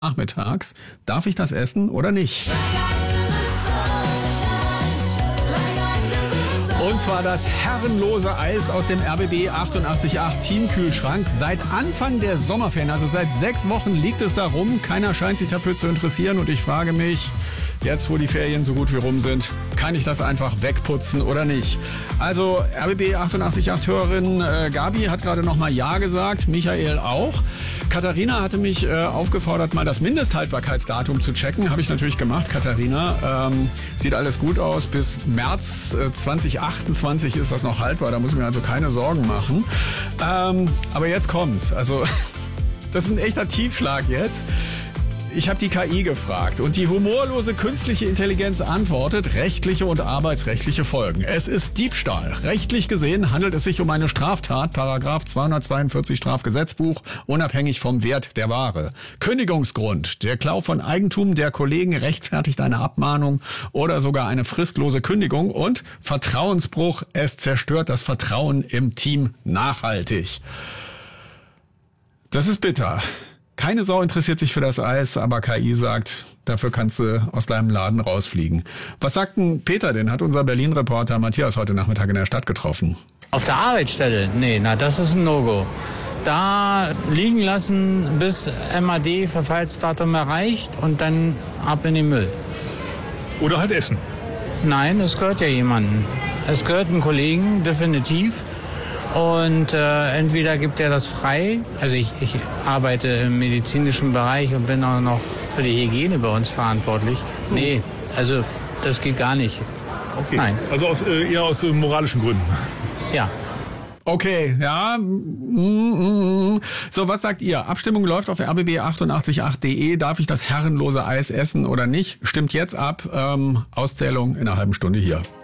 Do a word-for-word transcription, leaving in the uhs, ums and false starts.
Nachmittags. Darf ich das essen oder nicht? Und zwar das herrenlose Eis aus dem R B B achtundachtzig Komma acht Teamkühlschrank. Seit Anfang der Sommerferien, also seit sechs Wochen liegt es da rum. Keiner scheint sich dafür zu interessieren und ich frage mich, jetzt wo die Ferien so gut wie rum sind, kann ich das einfach wegputzen oder nicht? Also R B B achtundachtzig Komma acht Hörerin äh, Gabi hat gerade noch mal Ja gesagt, Michael auch. Katharina hatte mich äh, aufgefordert, mal das Mindesthaltbarkeitsdatum zu checken. Habe ich natürlich gemacht, Katharina. Ähm, sieht alles gut aus. Bis März äh, zwanzig achtundzwanzig ist das noch haltbar. Da muss ich mir also keine Sorgen machen. Ähm, aber jetzt kommt's. Also das ist ein echter Tiefschlag jetzt. Ich habe die K I gefragt und die humorlose künstliche Intelligenz antwortet, rechtliche und arbeitsrechtliche Folgen. Es ist Diebstahl. Rechtlich gesehen handelt es sich um eine Straftat, Paragraph zweihundertzweiundvierzig Strafgesetzbuch, unabhängig vom Wert der Ware. Kündigungsgrund, der Klau von Eigentum der Kollegen rechtfertigt eine Abmahnung oder sogar eine fristlose Kündigung und Vertrauensbruch, es zerstört das Vertrauen im Team nachhaltig. Das ist bitter. Keine Sau interessiert sich für das Eis, aber K I sagt, dafür kannst du aus deinem Laden rausfliegen. Was sagt denn Peter denn? Hat unser Berlin-Reporter Matthias heute Nachmittag in der Stadt getroffen. Auf der Arbeitsstelle? Nee, na das ist ein No-Go. Da liegen lassen, bis M A D-Verfallsdatum erreicht und dann ab in den Müll. Oder halt essen. Nein, es gehört ja jemandem. Es gehört einem Kollegen, definitiv. Und äh, entweder gibt er das frei, also ich, ich arbeite im medizinischen Bereich und bin auch noch für die Hygiene bei uns verantwortlich. Oh. Nee, also das geht gar nicht. Okay. Nein. Also aus, äh, eher aus äh, moralischen Gründen. Ja. Okay, ja. So, was sagt ihr? Abstimmung läuft auf r b b achtundachtzig Komma acht punkt de. Darf ich das herrenlose Eis essen oder nicht? Stimmt jetzt ab. Ähm, Auszählung in einer halben Stunde hier.